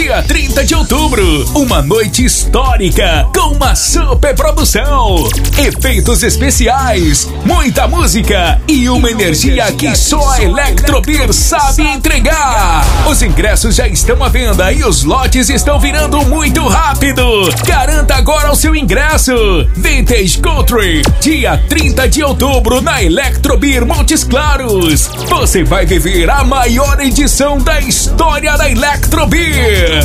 dia 30 de outubro. Uma noite histórica com uma super produção, efeitos especiais, muita música e uma energia que só a Electrobeer sabe entregar. Os ingressos já estão à venda e os lotes estão virando muito rápido. Garanta agora o seu ingresso. Vintage Country, dia 30 de outubro na Electrobeer Montes Claros. Você vai viver a maior edição da história da Electrobeer.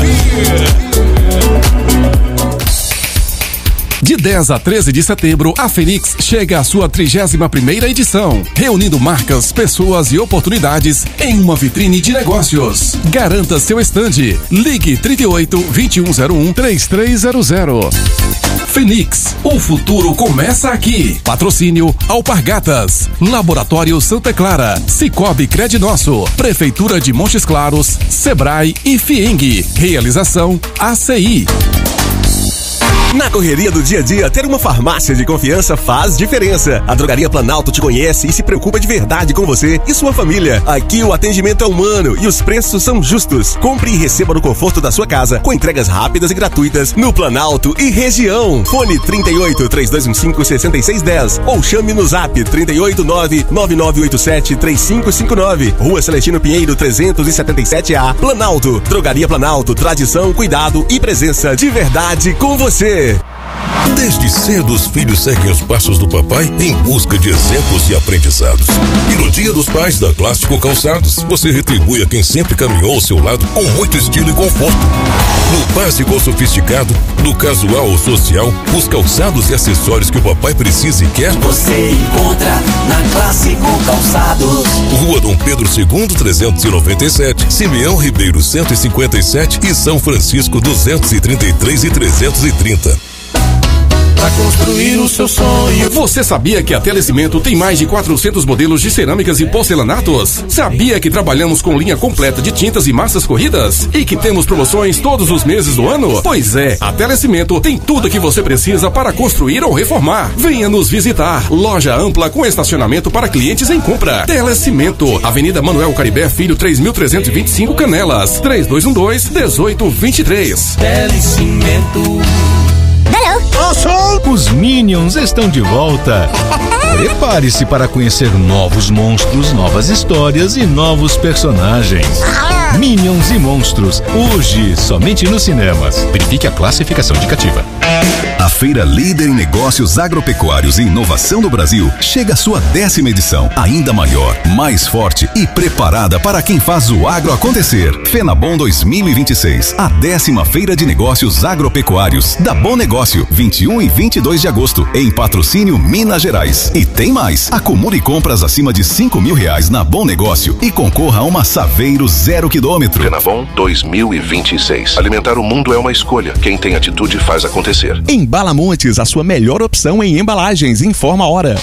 De 10 a 13 de setembro, a Fenix chega à sua 31ª edição, reunindo marcas, pessoas e oportunidades em uma vitrine de negócios. Garanta seu estande. Ligue 38 2101 3300. Fenix, o futuro começa aqui. Patrocínio Alpargatas, Laboratório Santa Clara, Cicobi Crednosso, Prefeitura de Montes Claros, Sebrae e Fieng. Realização ACI. Na correria do dia a dia, ter uma farmácia de confiança faz diferença. A Drogaria Planalto te conhece e se preocupa de verdade com você e sua família. Aqui o atendimento é humano e os preços são justos. Compre e receba no conforto da sua casa, com entregas rápidas e gratuitas no Planalto e região. Fone 38 3215 6610 ou chame no zap 389 9987 3559. Rua Celestino Pinheiro 377A. Planalto. Drogaria Planalto. Tradição, cuidado e presença de verdade com você. Desde cedo, os filhos seguem os passos do papai em busca de exemplos e aprendizados. E no Dia dos Pais da Clássico Calçados, você retribui a quem sempre caminhou ao seu lado com muito estilo e conforto. No básico ao sofisticado, do casual ao social, os calçados e acessórios que o papai precisa e quer, você encontra na Clássico Calçados. Rua Dom Pedro II, 397, Simeão Ribeiro 157 e São Francisco 233 e 330. Pra construir o seu sonho. Você sabia que a Telecimento tem mais de 400 modelos de cerâmicas e porcelanatos? Sabia que trabalhamos com linha completa de tintas e massas corridas? E que temos promoções todos os meses do ano? Pois é, a Telecimento tem tudo que você precisa para construir ou reformar. Venha nos visitar. Loja ampla com estacionamento para clientes em compra. Telecimento, Avenida Manuel Caribé Filho 3325 Canelas, 3212-1823. Telecimento. Os Minions estão de volta. Prepare-se para conhecer novos monstros, novas histórias e novos personagens. Minions e Monstros, hoje somente nos cinemas. Verifique a classificação indicativa. A feira líder em negócios agropecuários e inovação do Brasil chega à sua 10ª edição, ainda maior, mais forte e preparada para quem faz o agro acontecer. Fenabom 2026, a 10ª feira de negócios agropecuários da Bom Negócio, 21 e 22 de agosto, em Patrocínio, Minas Gerais. E tem mais, acumule compras acima de R$5.000 na Bom Negócio e concorra a uma Saveiro 0 km. Fenabom 2026. Alimentar o mundo é uma escolha. Quem tem atitude faz acontecer. Embala Montes, a sua melhor opção em embalagens. Informa a hora.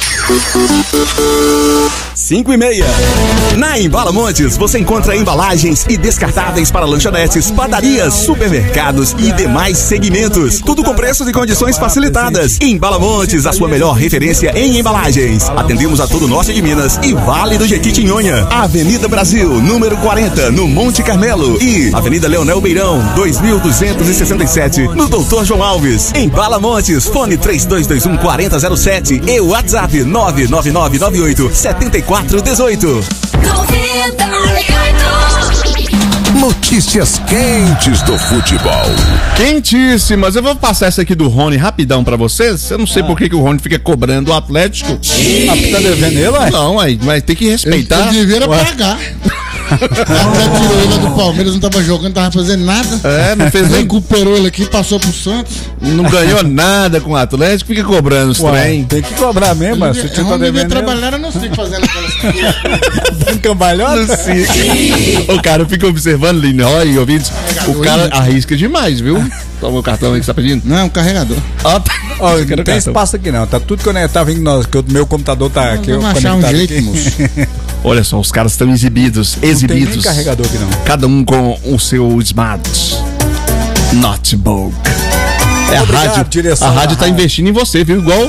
5:30. Na Embala Montes, você encontra embalagens e descartáveis para lanchonetes, padarias, supermercados e demais segmentos. Tudo com preços e condições facilitadas. Embala Montes, a sua melhor referência em embalagens. Atendemos a todo o norte de Minas e Vale do Jequitinhonha. Avenida Brasil, número 40, no Monte Carmelo. E Avenida Leonel Beirão, 2267, no Doutor João Alves. Embala Montes, fone 3221-4007 e WhatsApp 99998-7418. Notícias quentes do futebol. Quentíssimas. Eu vou passar essa aqui do Rony rapidão pra vocês. Eu não sei por que o Rony fica cobrando o Atlético. Tá devendo ele, ué? Não, mas tem que respeitar. Ele deveria pagar. Até tirou ele do Palmeiras, não tava jogando, não tava fazendo nada. Não fez nem. Recuperou ele aqui, passou pro Santos. Não ganhou nada com o Atlético, fica cobrando os trem. Tem que cobrar mesmo, mas se você tá devendo. Trabalhar, eu não sei fazendo aquelas coisas. Cambalhota? O cara fica observando ali, e ouvindo. O cara arrisca demais, viu? Toma o cartão aí que você tá pedindo. Não, carregador. Não tem espaço aqui não, tá tudo conectado, que o meu computador tá aqui. Vamos achar um jeito, moço. Olha só, os caras estão exibidos. Não tem nem carregador aqui não. Cada um com o seu smart notebook. A rádio tá investindo em você, viu? Igual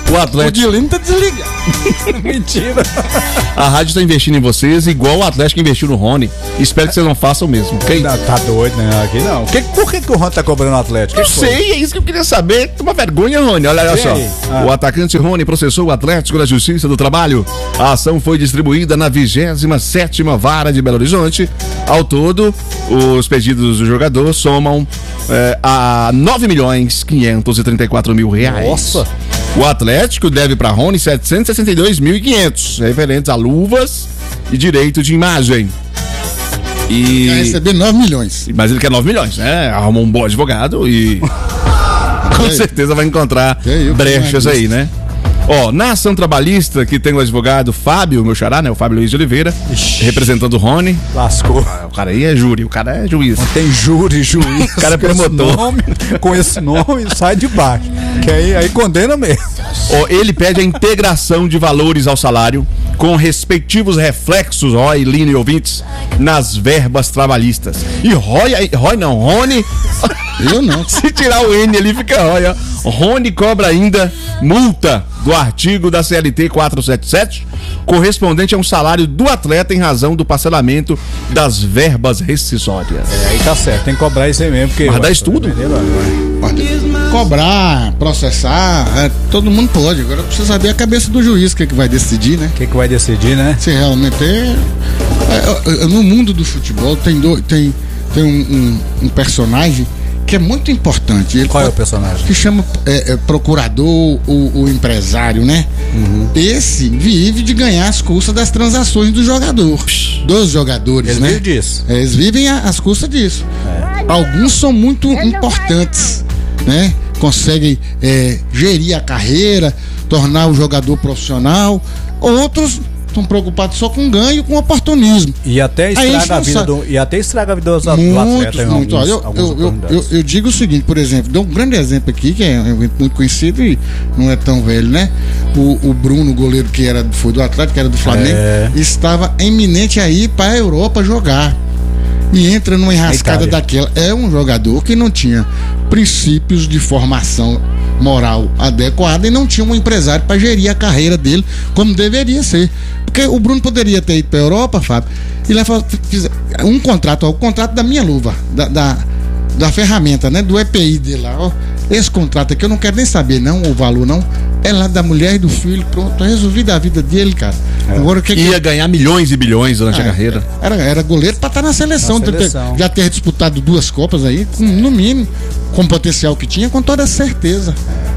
O Atlético. O Dilino tá desligado. Mentira. A rádio tá investindo em vocês igual o Atlético investiu no Rony. Espero que vocês não façam o mesmo. Okay? Não, tá doido, né? Aqui não. Por que o Rony tá cobrando o Atlético? Eu sei, é isso que eu queria saber. Uma vergonha, Rony. Olha só. O atacante Rony processou o Atlético na Justiça do Trabalho. A ação foi distribuída na 27ª Vara de Belo Horizonte. Ao todo, os pedidos do jogador somam a R$9.534.000. Nossa! O Atlético deve para Rony 762.500, referentes a luvas e direito de imagem. E quer receber 9 milhões. Mas ele quer 9 milhões, né? Arrumou um bom advogado e com certeza vai encontrar brechas aí, né? Ó, na ação trabalhista que tem o advogado Fábio, meu xará, né? O Fábio Luiz de Oliveira, representando o Rony. Lascou. O cara aí é júri, o cara é juiz. Não tem júri, juiz. O cara é promotor. Com esse nome, sai de baixo. Que aí condena mesmo. Ó, ele pede a integração de valores ao salário com respectivos reflexos, Roy, Lino e ouvintes, nas verbas trabalhistas. E Rony. Eu não. Se tirar o N ali, fica Roy, ó. Rony cobra ainda multa do artigo da CLT 477, correspondente a um salário do atleta em razão do parcelamento das verbas rescisórias. Aí tá certo, tem que cobrar isso aí mesmo. Porque mas dá estudo. Cobrar, processar, todo mundo pode. Agora precisa saber a cabeça do juiz, o que vai decidir, né? O que vai decidir, né? Se realmente no mundo do futebol tem um personagem que é muito importante. Qual é o personagem? Que chama procurador, o empresário, né? Uhum. Esse vive de ganhar as custas das transações do jogador, dos jogadores, eles né? Vivem disso. Eles vivem às custas disso. Alguns são muito importantes, né? Conseguem gerir a carreira, tornar o jogador profissional. Outros estão preocupados só com ganho, com oportunismo. E até estraga a vida do atleta. Eu digo o seguinte, por exemplo, dou um grande exemplo aqui, que é muito conhecido e não é tão velho, né? O Bruno, goleiro que foi do Atlético, que era do Flamengo, estava eminente a ir para a Europa jogar. E entra numa enrascada daquela. É um jogador que não tinha princípios de formação moral adequada e não tinha um empresário para gerir a carreira dele como deveria ser. Porque o Bruno poderia ter ido para a Europa, Fábio, e levar o contrato da minha luva, da ferramenta, né? Do EPI dele lá, ó. Esse contrato aqui eu não quero nem saber, não, o valor não. É lá da mulher e do filho, pronto, resolvido a vida dele, cara. Agora, ia ganhar milhões e bilhões durante a carreira. Era goleiro pra estar na seleção. Já ter disputado 2 Copas aí, no mínimo, com o potencial que tinha, com toda certeza.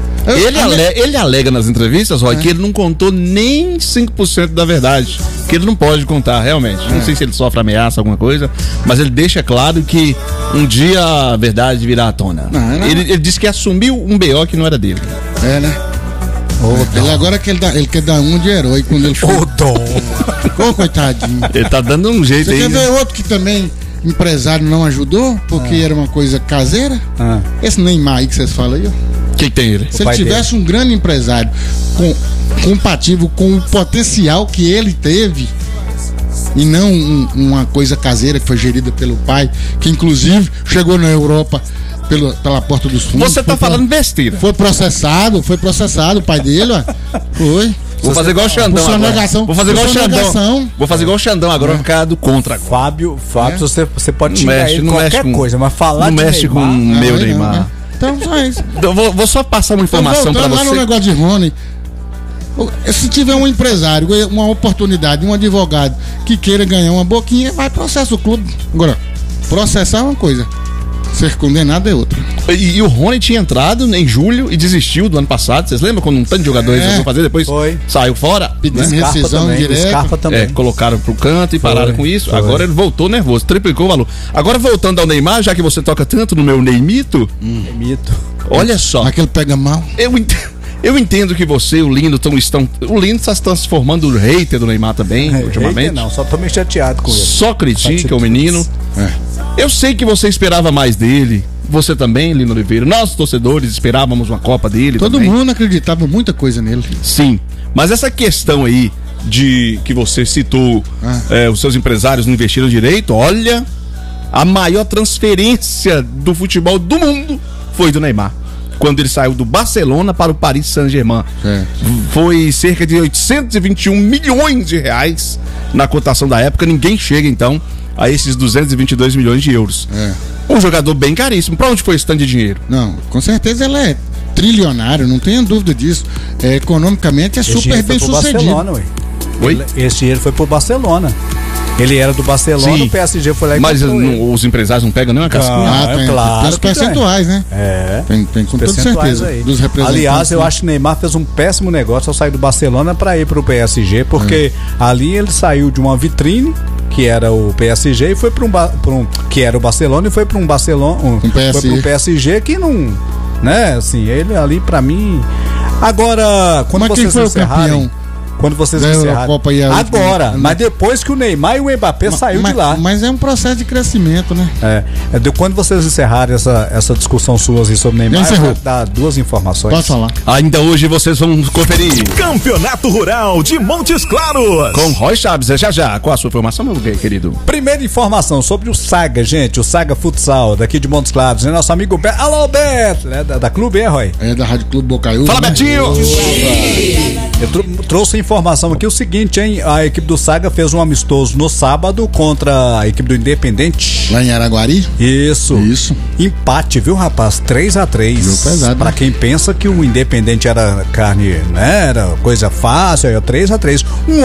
Ele alega nas entrevistas, Roy, que ele não contou nem 5% da verdade. Que ele não pode contar, realmente. Não sei se ele sofre ameaça, alguma coisa, mas ele deixa claro que um dia a verdade virá à tona. Ele disse que assumiu um BO que não era dele. Né? Ele agora ele quer dar um de herói quando ele for. Coitadinho. Ele tá dando um jeito. Você aí. Quer ver outro que também empresário não ajudou? Porque era uma coisa caseira? Esse Neymar aí que vocês falam aí, ó. O que tem ele? Se ele tivesse um grande empresário compatível com o potencial que ele teve e não uma coisa caseira que foi gerida pelo pai, que inclusive chegou na Europa pela porta dos fundos. Você tá falando besteira. Foi processado o pai dele, ó. Foi. Vou fazer igual o Xandão agora. Vou fazer igual o Xandão. Vou fazer igual o Xandão agora, ficar do contra. Fábio, você pode xingar ele qualquer coisa, mas falar não de mexe Neymar, com o meu Neymar. Então só isso. Vou só passar uma informação pra você. Lá no negócio de Rony, se tiver um empresário, uma oportunidade, um advogado que queira ganhar uma boquinha, vai processar o clube. Agora, processar é uma coisa, ser condenado é outra. E o Rony tinha entrado em julho e desistiu do ano passado. Vocês lembram quando um tanto de jogadores resolveu fazer? Depois saiu fora. Pediu rescisão direta. Colocaram pro canto e pararam com isso. Agora ele voltou nervoso, triplicou o valor. Agora voltando ao Neymar, já que você toca tanto no meu Neymito. Neymito. Olha só. Aquele pega mal. Eu entendo que você e o Lindo estão. O Lindo está se transformando no hater do Neymar também, ultimamente. Não, só tô meio chateado com ele. Só critica o menino. Eu sei que você esperava mais dele. Você também, Lino Oliveira. Nós, torcedores, esperávamos uma Copa dele. Todo mundo acreditava muita coisa nele. Sim. Mas essa questão aí de que você citou, os seus empresários não investiram direito, olha, a maior transferência do futebol do mundo foi do Neymar. quando ele saiu do Barcelona para o Paris Saint-Germain. Foi cerca de 821 milhões de reais na cotação da época. Ninguém chega, então, a esses 222 milhões de euros. Um jogador bem caríssimo. Pra onde foi esse tanto de dinheiro? Não, com certeza ela é trilionário, não tenha dúvida disso. Economicamente é super bem sucedido. Esse dinheiro foi pro Barcelona. Ele era do Barcelona, sim, o PSG foi lá e mas os empresários não pegam nem uma casquinha? Tem, claro. Tem os percentuais, né? Tem com toda certeza. Aí. Dos representantes. Aliás, eu acho que o Neymar fez um péssimo negócio ao sair do Barcelona para ir pro PSG, porque ali ele saiu de uma vitrine, que era o PSG, e foi para que era o Barcelona, e foi para um Barcelona, foi pro PSG que não, né? Assim, ele ali para mim. Agora, quando vocês encerrarem, quando vocês encerrarem. Agora, mas depois que o Neymar e o Mbappé saiu de lá. Mas é um processo de crescimento, né? Quando vocês encerrarem essa discussão sua sobre o Neymar, eu vou dar duas informações. Posso falar? Ainda hoje vocês vão conferir Campeonato Rural de Montes Claros com Roy Chaves, já. Qual a sua informação, meu querido? Primeira informação sobre o Saga, gente, o Saga Futsal daqui de Montes Claros, né? Nosso amigo Beto. Alô, Beto! Da Clube, Roy? É da Rádio Clube Bocaiúva. Fala, né? Betinho! Eu trouxe a informação aqui, o seguinte, hein? A equipe do Saga fez um amistoso no sábado contra a equipe do Independente. Lá em Araguari? Isso. Empate, viu, rapaz? 3-3. Viu pesado. Pra quem pensa que o Independente era carne, né? Era coisa fácil, é 3-3. Um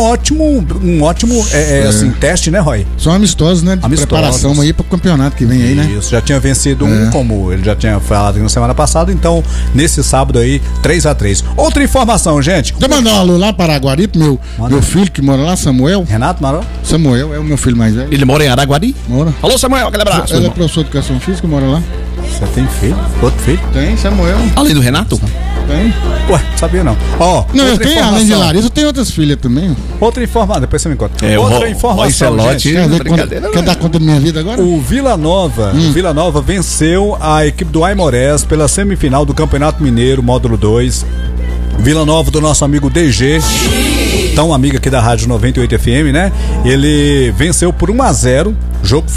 ótimo assim, teste, né, Roy? São amistosos, né? De preparação aí pro campeonato que vem aí, né? Isso, já tinha vencido como ele já tinha falado na semana passada, então, nesse sábado aí, 3-3. Outra informação, gente. Deixa eu mandar um alô lá para Araguari pro meu filho que mora lá, Samuel. Renato Maró? Samuel é o meu filho mais velho. Ele mora em Araguari? Mora. Alô, Samuel, aquele abraço. Ele é professor de educação física, mora lá. Você tem filho? Outro filho? Tem, Samuel. Além do Renato? Tem. Ué, sabia não. Não, eu tenho, além de Larissa, eu tenho outras filhas também. Outra informação, depois você me conta. Outra informação, gente. Quer dar conta da minha vida agora? O Vila Nova venceu a equipe do Aimorés pela semifinal do Campeonato Mineiro, módulo 2. Vila Nova do nosso amigo DG, tão amigo aqui da Rádio 98 FM, né? Ele venceu por 1-0. O jogo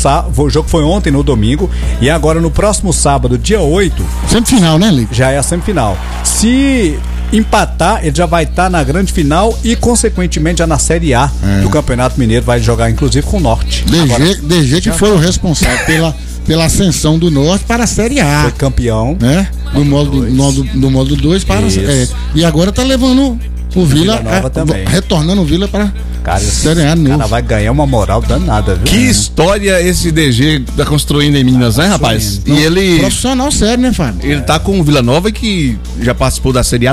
foi ontem, no domingo. E agora no próximo sábado, dia 8. Semifinal, né, Lico? Já é a semifinal. Se empatar, ele já vai estar na grande final e, consequentemente, já na Série A do Campeonato Mineiro. Vai jogar, inclusive, com o Norte. DG que foi o responsável pela ascensão do Norte para a Série A. Foi campeão. Né? Do módulo 2 para a Série A. E agora tá levando o Vila também. Retornando o Vila para Série A. Cara, vai ganhar uma moral danada, viu? Que história esse DG tá construindo em Minas, né, rapaz? Não, e ele... Profissional sério, né, Fábio? Ele tá com o Vila Nova, que já participou da Série A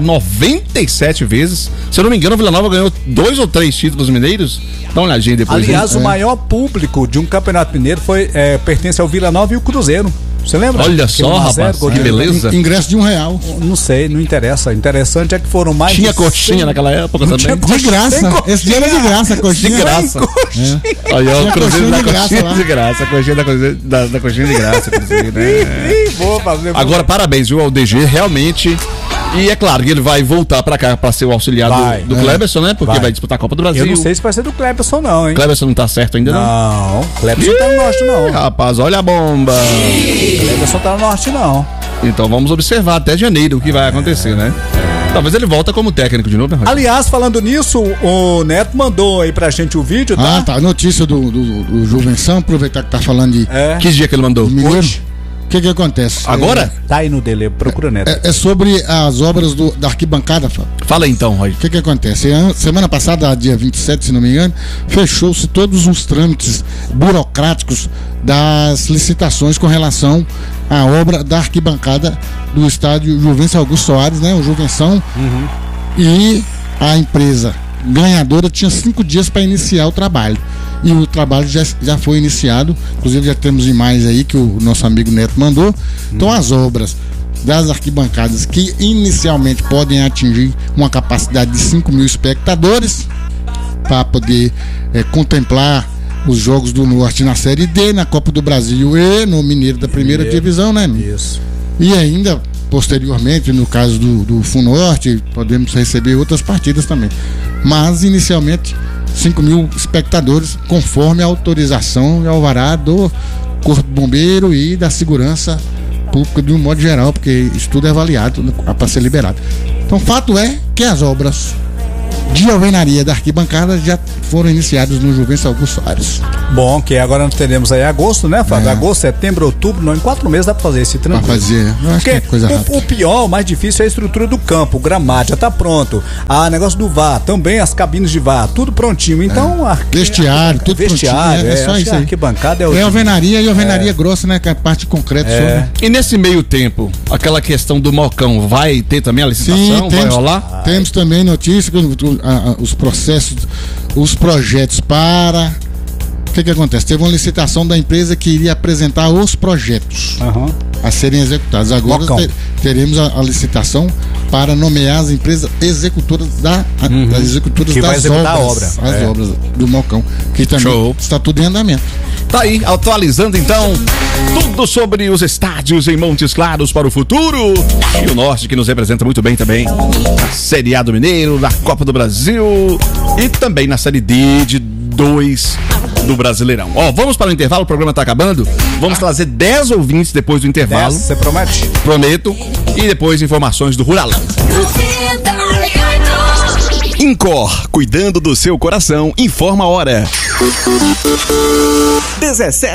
97 vezes. Se eu não me engano, o Vila Nova ganhou 2 ou 3 títulos mineiros. Dá uma olhadinha depois. Aliás, o maior público de um campeonato mineiro pertence ao Vila Nova e o Cruzeiro. Você lembra? Olha só, rapaz, que beleza. Ingresso de R$1. Não sei, não interessa. O interessante é que foram mais. Tinha coxinha naquela época também. De graça. Esse dia era de graça, a coxinha. De graça. Olha, o Cruzeiro da coxinha de graça. A coxinha da coxinha de graça. Agora, parabéns, viu, ao DG, realmente. E é claro que ele vai voltar pra cá pra ser o auxiliar do Cleberson, né? Porque vai disputar a Copa do Brasil. Eu não sei se vai ser do Cleberson, não, hein? Cleberson não tá certo ainda, não? Não, Cleberson tá no norte, não. Rapaz, olha a bomba. Cleberson tá no norte, não. Então vamos observar até janeiro o que vai acontecer, né? Talvez ele volta como técnico de novo, né? Aliás, falando nisso, o Neto mandou aí pra gente o vídeo, tá? Tá. Notícia do Juvenção, aproveitar que tá falando de... Que dia que ele mandou? Hoje. O que acontece? Agora? Tá aí no dele, procura Neto. É sobre as obras da arquibancada, Fábio. Fala aí então, Roy. O que acontece? Semana passada, dia 27, se não me engano, fechou-se todos os trâmites burocráticos das licitações com relação à obra da arquibancada do estádio Juvencio Augusto Soares, né? O Juvenção. E a empresa ganhadora tinha 5 dias para iniciar o trabalho. E o trabalho já foi iniciado, inclusive já temos imagens aí que o nosso amigo Neto mandou. Então as obras das arquibancadas que inicialmente podem atingir uma capacidade de 5 mil espectadores para poder contemplar os jogos do Norte na Série D, na Copa do Brasil e no Mineiro da primeira divisão, né? Isso. E ainda posteriormente, no caso do FUNORTE, podemos receber outras partidas também. Mas inicialmente 5 mil espectadores, conforme a autorização e alvará do Corpo de Bombeiro e da Segurança pública de um modo geral, porque isso tudo é avaliado para ser liberado. Então, fato é que as obras de alvenaria da arquibancada já foram iniciadas no Juventus Augusto Soares. Bom, que agora nós teremos aí agosto, né, Fábio? Agosto, setembro, outubro, não, em 4 meses dá pra fazer esse tranquilo. Pra fazer, eu acho que é coisa rápida. O pior, o mais difícil é a estrutura do campo, o gramado já tá pronto. Negócio do VAR, também as cabines de VAR, tudo prontinho. Então, vestiário, tudo vestiário, prontinho. É só isso aí. Arquibancada é alvenaria e alvenaria grossa, né? Que é a parte de concreto. E nesse meio tempo, aquela questão do Mocão, vai ter também a licitação? Sim, vai rolar? Temos também notícia que os processos, os projetos para... O que acontece? Teve uma licitação da empresa que iria apresentar os projetos a serem executados. Agora teremos a licitação para nomear as empresas executoras das obras. As obras do Mocão, que também está tudo em andamento. Tá aí, atualizando então tudo sobre os estádios em Montes Claros para o futuro. E o Norte, que nos representa muito bem também na Série A do Mineiro, na Copa do Brasil e também na Série D de 2 do Brasileirão. Vamos para o intervalo, o programa tá acabando. Vamos trazer 10 ouvintes depois do intervalo. Você promete? Prometo. E depois informações do Ruralão. Incor, cuidando do seu coração, informa a hora. 17